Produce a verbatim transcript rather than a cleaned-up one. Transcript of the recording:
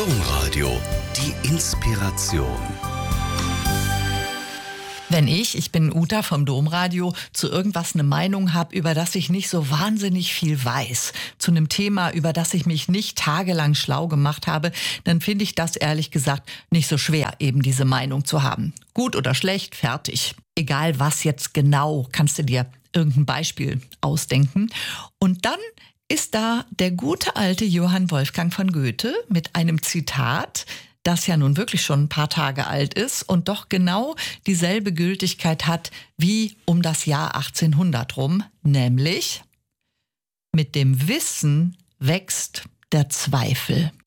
Domradio, die Inspiration. Wenn ich, ich bin Uta vom Domradio, zu irgendwas eine Meinung habe, über das ich nicht so wahnsinnig viel weiß, zu einem Thema, über das ich mich nicht tagelang schlau gemacht habe, dann finde ich das ehrlich gesagt nicht so schwer, eben diese Meinung zu haben. Gut oder schlecht, fertig. Egal was jetzt genau, kannst du dir irgendein Beispiel ausdenken. Und dann ist da der gute alte Johann Wolfgang von Goethe mit einem Zitat, das ja nun wirklich schon ein paar Tage alt ist und doch genau dieselbe Gültigkeit hat wie um das Jahr achtzehnhundert rum, nämlich: Mit dem Wissen wächst der Zweifel.